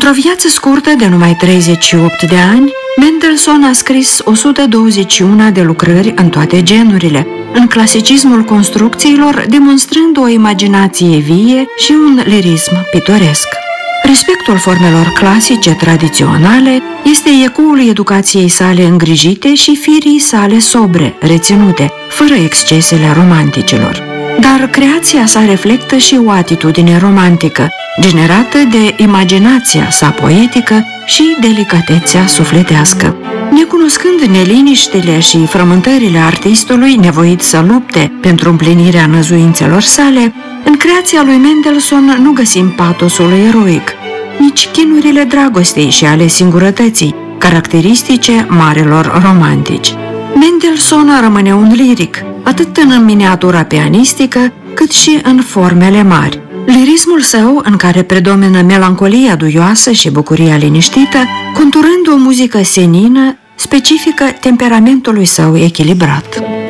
Într-o viață scurtă de numai 38 de ani, Mendelssohn a scris 121 de lucrări în toate genurile, în clasicismul construcțiilor, demonstrând o imaginație vie și un lirism pitoresc. Respectul formelor clasice tradiționale este ecoul educației sale îngrijite și firii sale sobre, reținute, fără excesele romanticilor. Dar creația sa reflectă și o atitudine romantică, generată de imaginația sa poetică și delicatețea sufletească. Necunoscând neliniștile și frământările artistului nevoit să lupte pentru împlinirea năzuințelor sale, în creația lui Mendelssohn nu găsim patosul eroic, nici chinurile dragostei și ale singurătății, caracteristice marilor romantici. Mendelssohn rămâne un liric, atât în miniatura pianistică, cât și în formele mari. Lirismul său, în care predomină melancolia duioasă și bucuria liniștită, conturând o muzică senină, specifică temperamentului său echilibrat.